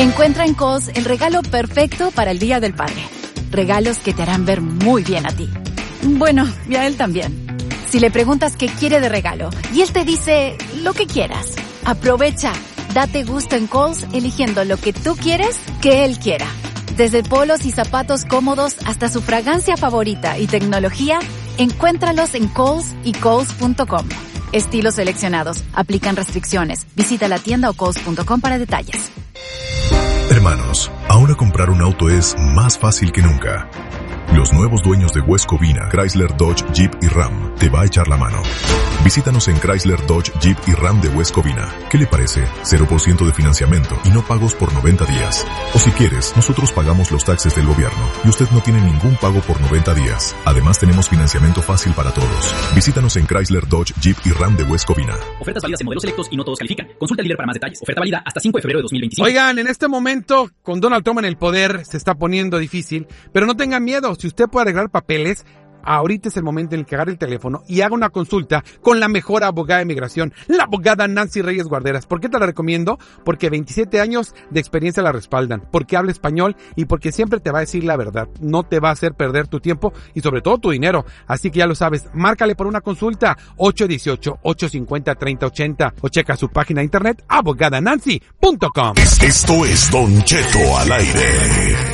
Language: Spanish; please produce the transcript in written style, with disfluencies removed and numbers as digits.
Encuentra en Kohl's el regalo perfecto para el Día del Padre. Regalos que te harán ver muy bien a ti. Bueno, y a él también. Si le preguntas qué quiere de regalo y él te dice lo que quieras, aprovecha. Date gusto en Kohl's eligiendo lo que tú quieres que él quiera. Desde polos y zapatos cómodos hasta su fragancia favorita y tecnología, encuéntralos en Kohl's y Kohls.com. Estilos seleccionados. Aplican restricciones. Visita la tienda o Kohls.com para detalles. Hermanos, ahora comprar un auto es más fácil que nunca. Los nuevos dueños de West Covina, Chrysler, Dodge, Jeep y Ram, te va a echar la mano. Visítanos en Chrysler, Dodge, Jeep y Ram de West Covina. ¿Qué le parece? 0% de financiamiento y no pagos por 90 días. O si quieres, nosotros pagamos los taxes del gobierno y usted no tiene ningún pago por 90 días. Además, tenemos financiamiento fácil para todos. Visítanos en Chrysler, Dodge, Jeep y Ram de West Covina. Ofertas válidas en modelos selectos y no todos califican. Consulta al dealer para más detalles. Oferta válida hasta 5 de febrero de 2025. Oigan, en este momento, con Donald Trump en el poder, se está poniendo difícil, pero no tengan miedo. Si usted puede arreglar papeles, ahorita es el momento en el que agarre el teléfono y haga una consulta con la mejor abogada de migración, la abogada Nancy Reyes Guarderas. ¿Por qué te la recomiendo? Porque 27 años de experiencia la respaldan, porque habla español y porque siempre te va a decir la verdad. No te va a hacer perder tu tiempo y sobre todo tu dinero. Así que ya lo sabes, márcale por una consulta 818-850-3080 o checa su página de internet abogadanancy.com. Esto es Don Cheto al aire.